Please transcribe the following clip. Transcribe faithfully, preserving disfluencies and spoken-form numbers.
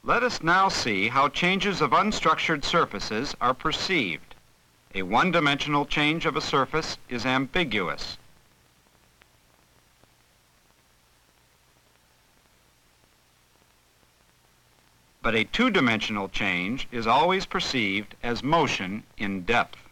Let us now see how changes of unstructured surfaces are perceived. A one-dimensional change of a surface is ambiguous. But a two-dimensional change is always perceived as motion in depth.